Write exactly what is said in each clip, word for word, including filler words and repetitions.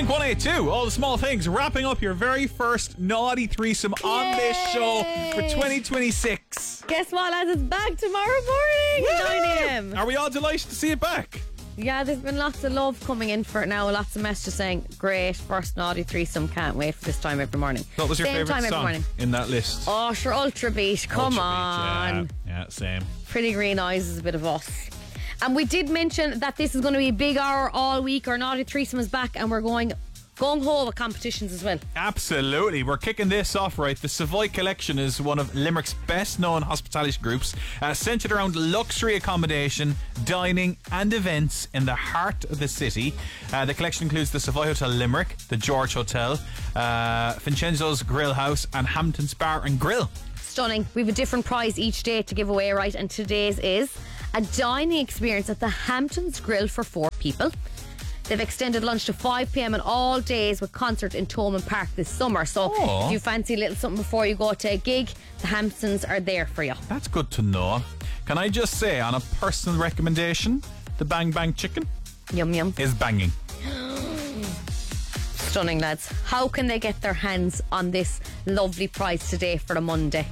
Blink one eighty-two, All the Small Things, wrapping up your very first naughty threesome on this show for twenty twenty-six. Guess what, lads? It's back tomorrow morning at nine a.m. Are we all delighted to see it back? Yeah, there's been lots of love coming in for it now. Lots of messages saying, great, first naughty threesome, can't wait for this time every morning. What was your Same favourite time every song morning. in that list? Oh, sure, Ultra Beat, come Ultra on. Beat, yeah. yeah, same. Pretty Green Eyes is a bit of us. And we did mention that this is going to be a big hour all week. Our naughty threesome is back and we're going gung-ho with competitions as well. Absolutely. We're kicking this off right. The Savoy Collection is one of Limerick's best known hospitality groups, uh, centred around luxury accommodation, dining and events in the heart of the city. Uh, the collection includes the Savoy Hotel Limerick, the George Hotel, uh, Vincenzo's Grill House and Hampton's Bar and Grill. Stunning. We have a different prize each day to give away, right? And today's is a dining experience at the Hampton's Grill for four people. They've extended lunch to five p.m. on all days with concert in Thomond Park this summer. So Aww. if you fancy a little something before you go to a gig, the Hamptons are there for you. That's good to know. Can I just say, on a personal recommendation, the Bang Bang Chicken Yum yum. is banging. Stunning, lads. How can they get their hands on this lovely prize today for a Monday?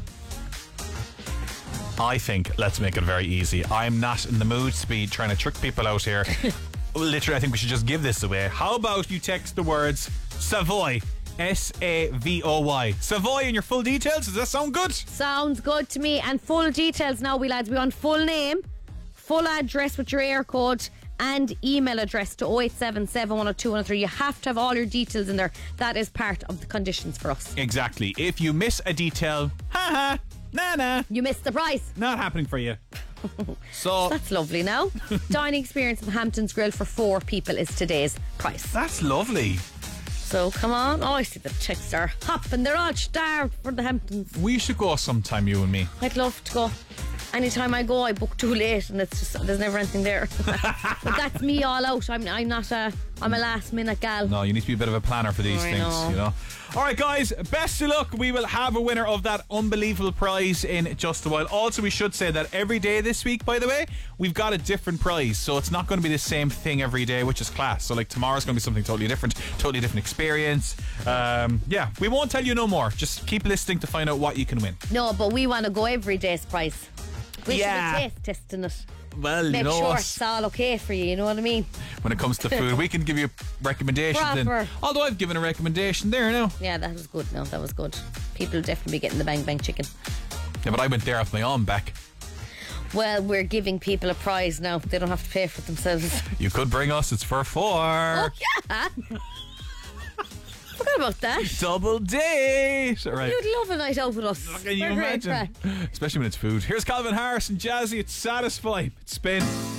I think let's make it very easy. I'm not in the mood to be trying to trick people out here. Literally, I think we should just give this away. How about you text the words Savoy, S A V O Y. Savoy in your full details. Does that sound good? Sounds good to me. And full details now, we lads. We want full name, full address with your air code and email address to oh eight seven, seven one oh two, one oh three. You have to have all your details in there. That is part of the conditions for us. Exactly. If you miss a detail, haha, nah nah, You missed the prize. not happening for you. So That's lovely now. Dining experience at the Hampton's Grill for four people is today's price. that's lovely. So come on. Oh, I see the chicks are hopping. They're all starved for the Hamptons. We should go sometime, you and me. I'd love to go. Anytime I go, I book too late, and it's just there's never anything there. But that's me all out. I'm I'm not a I'm a last minute gal. No, you need to be a bit of a planner for these I things, know. you know. All right, guys, best of luck. We will have a winner of that unbelievable prize in just a while. Also, we should say that every day this week, by the way, we've got a different prize. So it's not going to be the same thing every day, which is class. So like tomorrow's going to be something totally different, totally different experience. Um, yeah, we won't tell you no more. Just keep listening to find out what you can win. No, but we want to go every day's price. We Yeah. should be taste testing it. Well, Make you know sure what? it's all okay for you. You know what I mean? When it comes to food, we can give you recommendations. And, Proper. although I've given a recommendation there now. Yeah, that was good. No, that was good. People will definitely be getting the Bang Bang Chicken. Yeah, but I went there off my own back. Well, we're giving people a prize now. They don't have to pay for it themselves. You could bring us. It's for four. Oh, yeah. Forgot about that. Double date. All right. You'd love a night out with us. Can you We're great imagine? crack. Especially when it's food. Here's Calvin Harris and Jazzy. It's Satisfy. It's Spin.